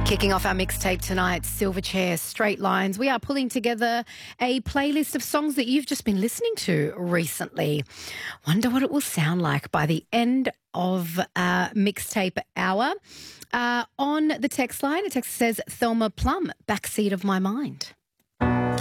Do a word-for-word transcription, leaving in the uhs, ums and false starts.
Kicking off our mixtape tonight, Silverchair, Straight Lines. We are pulling together a playlist of songs that you've just been listening to recently. Wonder what it will sound like by the end of our mixtape hour. Uh, on the text line, a text says, Thelma Plum, Backseat of My Mind.